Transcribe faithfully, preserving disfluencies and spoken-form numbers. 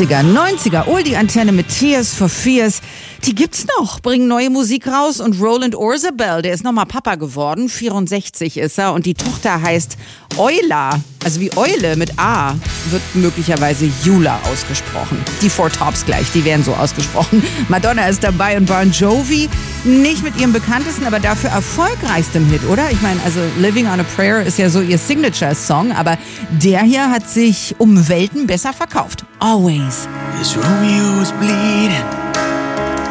achtziger, neunziger, Oldie-Antenne mit Tears for Fears. Die gibt's noch, bringen neue Musik raus und Roland Orzabal, der ist nochmal Papa geworden, vierundsechzig ist er und die Tochter heißt Eula, also wie Eule mit A, wird möglicherweise Jula ausgesprochen. Die Four Tops gleich, die werden so ausgesprochen. Madonna ist dabei und Bon Jovi, nicht mit ihrem bekanntesten, aber dafür erfolgreichstem Hit, oder? Ich meine, also Living on a Prayer ist ja so ihr Signature-Song, aber der hier hat sich um Welten besser verkauft. Always. This Romeo's bleeding.